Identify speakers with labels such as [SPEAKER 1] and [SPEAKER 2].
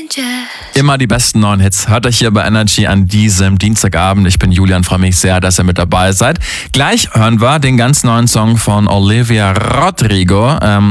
[SPEAKER 1] Immer die besten neuen Hits hört euch hier bei Energy an diesem Dienstagabend. Ich bin Julian, freue mich sehr, dass ihr mit dabei seid. Gleich hören wir den ganz neuen Song von Olivia Rodrigo.